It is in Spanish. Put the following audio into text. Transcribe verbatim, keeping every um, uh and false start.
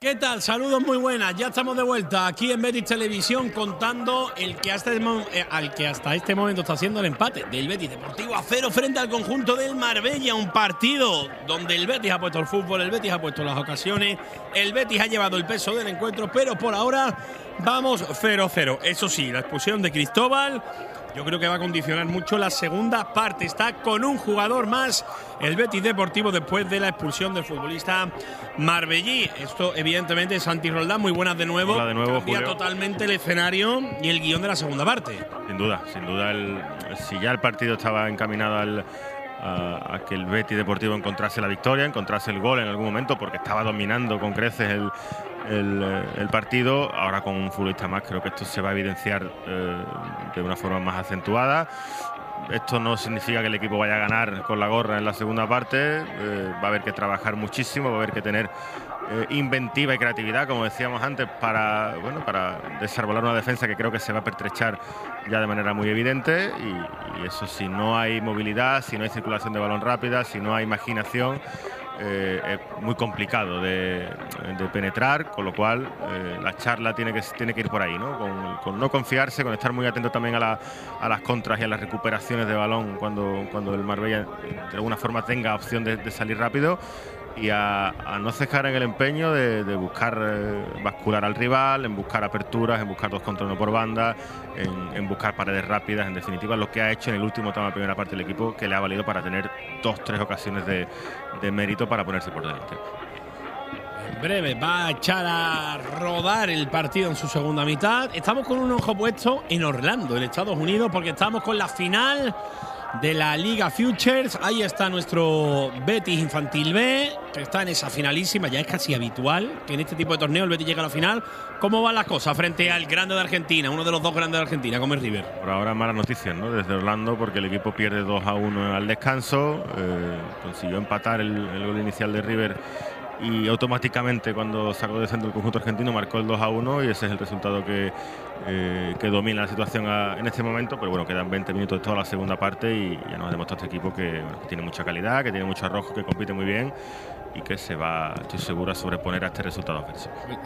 ¿Qué tal? Saludos muy buenas. Ya estamos de vuelta aquí en Betis Televisión contando el que hasta el eh, al que hasta este momento está haciendo el empate del Betis Deportivo a cero frente al conjunto del Marbella. Un partido donde el Betis ha puesto el fútbol, el Betis ha puesto las ocasiones, el Betis ha llevado el peso del encuentro, pero por ahora vamos cero cero. Eso sí, la expulsión de Cristóbal yo creo que va a condicionar mucho la segunda parte. Está con un jugador más el Betis Deportivo después de la expulsión del futbolista marbellí. Esto, evidentemente, Santi Roldán, muy buenas de nuevo. Hola de nuevo, Cambia Julio. totalmente el escenario y el guión de la segunda parte. Sin duda, sin duda. El, si ya el partido estaba encaminado al, a, a que el Betis Deportivo encontrase la victoria, encontrase el gol en algún momento, porque estaba dominando con creces el, el, el partido, ahora con un futbolista más creo que esto se va a evidenciar eh, de una forma más acentuada. Esto no significa que el equipo vaya a ganar con la gorra en la segunda parte. Eh, va a haber que trabajar muchísimo, va a haber que tener eh, inventiva y creatividad, como decíamos antes, para, bueno, para desarrollar una defensa que creo que se va a pertrechar ya de manera muy evidente. Y, y eso, si no hay movilidad, si no hay circulación de balón rápida, si no hay imaginación, Eh, es muy complicado de, de penetrar, con lo cual eh, la charla tiene que, tiene que ir por ahí, ¿no? Con, con no confiarse, con estar muy atento también a, la, a las contras y a las recuperaciones de balón cuando, cuando el Marbella de alguna forma tenga opción de, de salir rápido, y a, a no cejar en el empeño de, de buscar eh, bascular al rival, en buscar aperturas, en buscar dos contra uno por banda, en, en buscar paredes rápidas. En definitiva, lo que ha hecho en el último tramo de la primera parte del equipo, que le ha valido para tener dos, tres ocasiones de, de mérito para ponerse por delante. En breve va a echar a rodar el partido en su segunda mitad. Estamos con un ojo puesto en Orlando, en Estados Unidos, porque estamos con la final de la Liga Futures. Ahí está nuestro Betis Infantil B, que está en esa finalísima. Ya es casi habitual que en este tipo de torneo el Betis llegue a la final. ¿Cómo van las cosas frente al grande de Argentina, uno de los dos grandes de Argentina, como es River? Por ahora malas noticias, ¿no? Desde Orlando, porque el equipo pierde dos a uno al descanso. Eh, consiguió empatar el, el gol inicial de River y automáticamente, cuando sacó de centro el conjunto argentino, marcó el dos a uno, y ese es el resultado que, eh, que domina la situación a, en este momento. Pero bueno, quedan veinte minutos de toda la segunda parte y ya nos ha demostrado este equipo que, bueno, que tiene mucha calidad, que tiene mucho arrojo, que compite muy bien y que se va, estoy seguro, a sobreponer a este resultado adverso.